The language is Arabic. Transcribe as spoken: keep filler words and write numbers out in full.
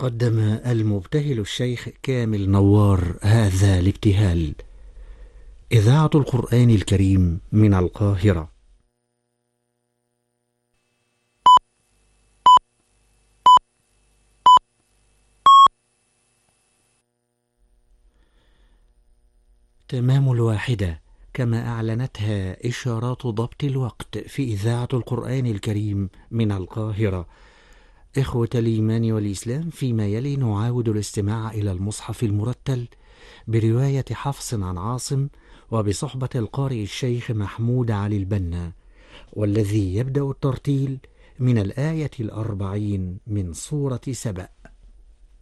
قدم المبتهل الشيخ كامل نوار هذا الابتهال. إذاعة القرآن الكريم من القاهرة. تمام الواحدة كما أعلنتها إشارات ضبط الوقت في إذاعة القرآن الكريم من القاهرة. إخوة الإيمان والإسلام، فيما يلي نعاود الاستماع إلى المصحف المرتل برواية حفص عن عاصم وبصحبة القارئ الشيخ محمود علي البنا، والذي يبدأ الترتيل من الآية الأربعين من سورة سبأ.